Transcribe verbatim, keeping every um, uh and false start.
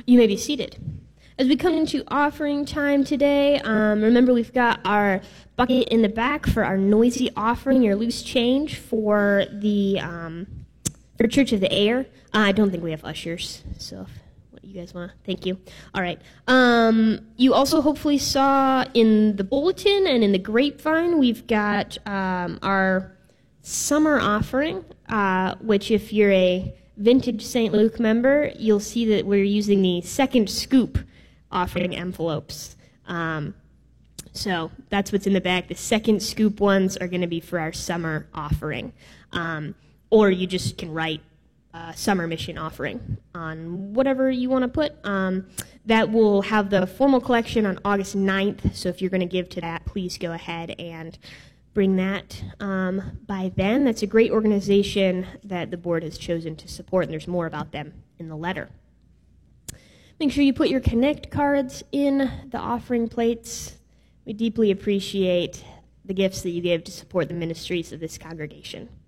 You may be seated. As we come into offering time today, um, remember we've got our bucket in the back for our noisy offering, your loose change for the um, for Church of the Air. Uh, I don't think we have ushers, so if, what you guys want to? Thank you. All right. Um, you also hopefully saw in the bulletin and in the grapevine, we've got um, our summer offering, uh, which if you're a vintage Saint Luke member, you'll see that we're using the second scoop offering envelopes. Um, so that's what's in the bag. The second scoop ones are going to be for our summer offering. Um, or you just can write uh, summer mission offering on whatever you want to put. Um, that will have the formal collection on August ninth. So if you're going to give to that, please go ahead and bring that um, by then. That's a great organization that the board has chosen to support, and there's more about them in the letter. Make sure you put your Connect cards in the offering plates. We deeply appreciate the gifts that you give to support the ministries of this congregation.